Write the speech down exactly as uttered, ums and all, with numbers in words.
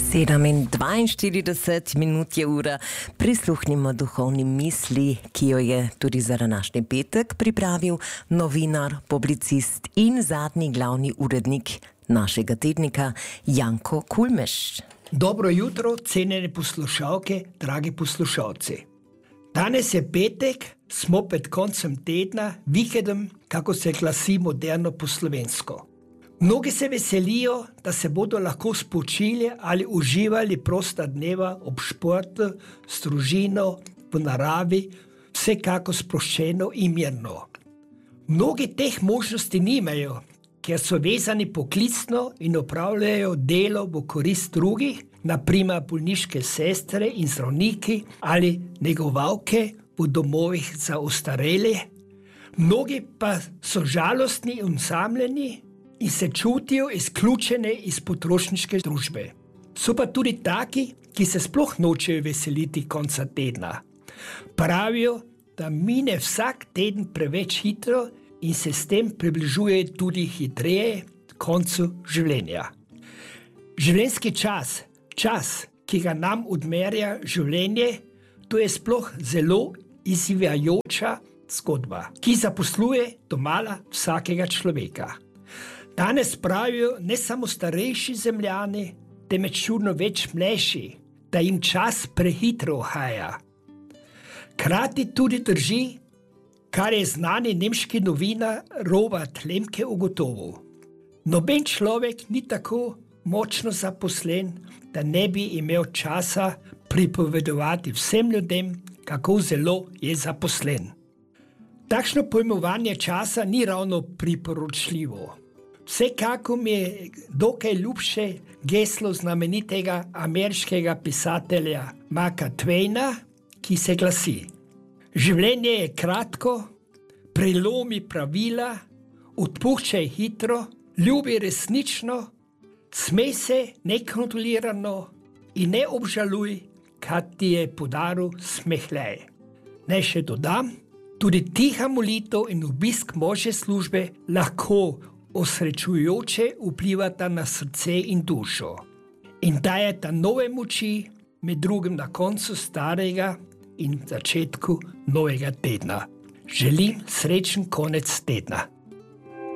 sedem in dvainštirideset minut je ura. Prisluhnimo duhovni misli, ki jo je tudi za današnji petek pripravil novinar, publicist in zadnji glavni urednik našega tednika Janko Kulmeš. Dobro jutro, cenjene poslušalke, dragi poslušalci. Danes je petek, smo pred koncem tedna, vikendom, kako se glasi moderno po slovensko. Mnogi se veselijo, da se bodo lahko spočili ali uživali prosta dneva ob športu, s družino, v naravi, vsekako sproščeno in mirno. Mnogi teh možnosti nimajo, ker so vezani poklicno in opravljajo delo v korist drugih, na primer bolniške sestre in zdravniki ali negovalke v domovih za ostarele. Mnogi pa so žalostni in osamljeni in se čutijo izključene iz potrošniške družbe. So pa tudi taki, ki se sploh nočejo veseliti konca tedna. Pravijo, da mine vsak teden preveč hitro in se s tem približuje tudi hitreje koncu življenja. Življenjski čas, čas, ki ga nam odmerja življenje, to je sploh zelo izzivajoča zgodba, ki zaposluje domala vsakega človeka. Danes pravijo ne samo starejši zemljani, temveč čudno več mlajši, da jim čas prehitro uhaja. Krati tudi drži, kar je znani nemški novinar Robert Lemke ugotovil. Noben človek ni tako močno zaposlen, da ne bi imel časa pripovedovati vsem ljudem, kako zelo je zaposlen. Takšno pojmovanje časa ni ravno priporočljivo. Vsekako mi je dokaj ljubše geslo znamenitega ameriškega pisatelja Marka Twaina, ki se glasi: življenje je kratko, prelomi pravila, odpuščaj hitro, ljubi resnično, smej se nekontrolirano in ne obžaluj, kar ti je podaril smehljaj. Naj še dodam, tudi tiha molitev in obisk Božje službe lahko osrečujoče vplivata na srce in dušo in dajeta nove moči, med drugim na koncu starega in začetku novega tedna. Želim srečen konec tedna.